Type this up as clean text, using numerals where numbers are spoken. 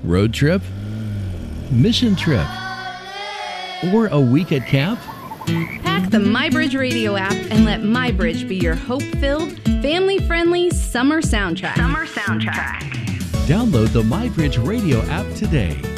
Road trip? Mission trip? Or a week at camp? Pack the MyBridge Radio app and let MyBridge be your hope-filled, family-friendly summer soundtrack. Download the MyBridge Radio app today.